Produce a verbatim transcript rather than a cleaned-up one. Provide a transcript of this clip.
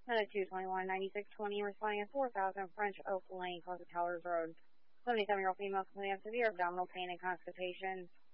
Another two twenty-one ninety-six twenty responding at four thousand French Oak Lane, close to Towers Road. seventy-seven-year-old female complaining of severe abdominal pain and constipation.